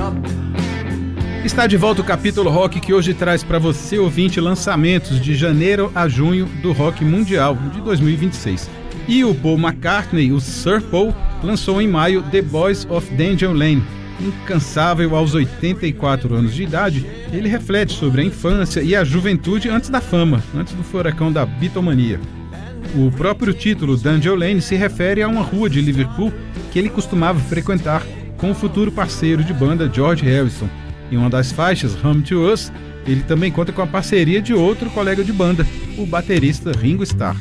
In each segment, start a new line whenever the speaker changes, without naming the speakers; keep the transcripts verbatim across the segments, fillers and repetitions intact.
Está de volta o Capítulo Rock, que hoje traz para você, ouvinte, lançamentos de janeiro a junho do rock mundial de dois mil e vinte e seis. E o Paul McCartney, o Sir Paul, lançou em maio The Boys of Danger Lane. Incansável aos oitenta e quatro anos de idade, ele reflete sobre a infância e a juventude antes da fama, antes do furacão da bitomania. O próprio título, Danger Lane, se refere a uma rua de Liverpool que ele costumava frequentar com o futuro parceiro de banda George Harrison. Em uma das faixas, Home to Us, ele também conta com a parceria de outro colega de banda, o baterista Ringo Starr.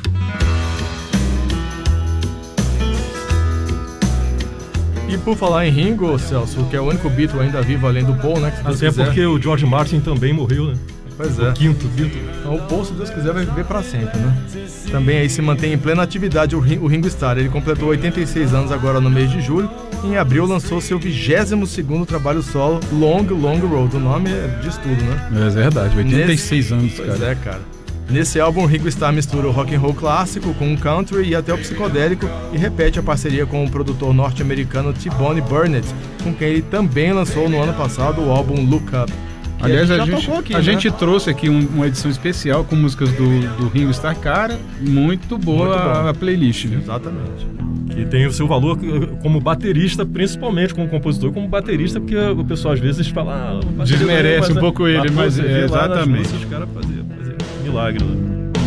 E por falar em Ringo, Celso, que é o único Beatle ainda vivo além do Paul, né?
Até porque o George Martin também morreu, né?
Pois é.
O quinto Beatle.
Então, o Paul, se Deus quiser, vai viver pra sempre, né? Também aí se mantém em plena atividade o Ringo Starr. Ele completou oitenta e seis anos agora no mês de julho. Em abril lançou seu vigésimo segundo trabalho solo, Long, Long Road. O nome diz tudo, né?
É verdade, oitenta e seis
Nesse...
anos,
pois
cara.
é, cara. Nesse álbum, o Ringo Starr mistura o rock and roll clássico com o country e até o psicodélico e repete a parceria com o produtor norte-americano T-Bone Burnett, com quem ele também lançou no ano passado o álbum Look Up. E
Aliás, a
a gente,
gente,
aqui,
a
né?
gente trouxe aqui um, uma edição especial com músicas do, do Ringo Starr, cara, muito boa
Muito bom.
a playlist, viu?
Exatamente.
Que tem o seu valor como baterista, principalmente como compositor, como baterista, porque o pessoal às vezes fala... Ah, o baterista,
Desmerece
mas,
um pouco ele, mas
você
é,
vê lá nas
exatamente.
músicas, os caras faziam fazia milagre, né?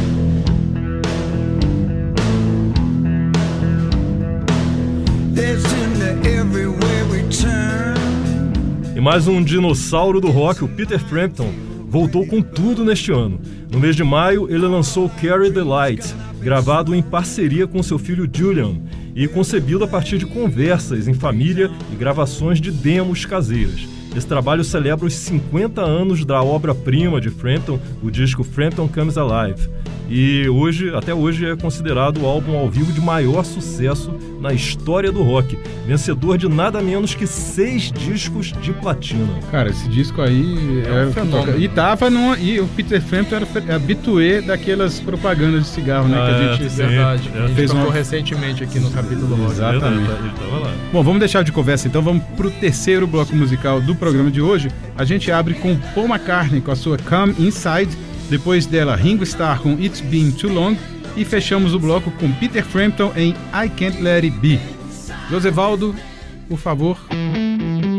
E mais um dinossauro do rock, o Peter Frampton, voltou com tudo neste ano. No mês de maio, ele lançou Carry the Light, gravado em parceria com seu filho Julian e concebido a partir de conversas em família e gravações de demos caseiras. Esse trabalho celebra os cinquenta anos da obra-prima de Frampton, o disco Frampton Comes Alive. E hoje, até hoje é considerado o álbum ao vivo de maior sucesso na história do rock, vencedor de nada menos que seis discos de platina.
Cara, esse disco aí
É um
era o que
fenômeno.
toca. E tava numa, e o Peter Frampton era habitué daquelas propagandas de cigarro, né?
Ah,
que a gente
sim.
Verdade.
é.
A gente
Fez
tocou
uma-
recentemente aqui no capítulo rock.
Exatamente.
Verdade, ele tava lá.
Bom, vamos deixar de conversa então, vamos pro terceiro bloco musical do programa de hoje. A gente abre com Paul McCartney com a sua Come Inside, depois dela Ringo Starr com It's Been Too Long e fechamos o bloco com Peter Frampton em I Can't Let It Be. Josevaldo, por favor.